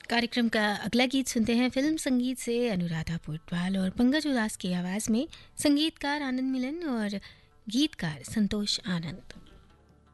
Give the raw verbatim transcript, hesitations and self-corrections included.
कार्यक्रम का अगला गीत सुनते हैं फिल्म संगीत से अनुराधा पोटवाल और पंकज उदास की आवाज़ में। संगीतकार आनंद मिलन और गीतकार संतोष आनंद।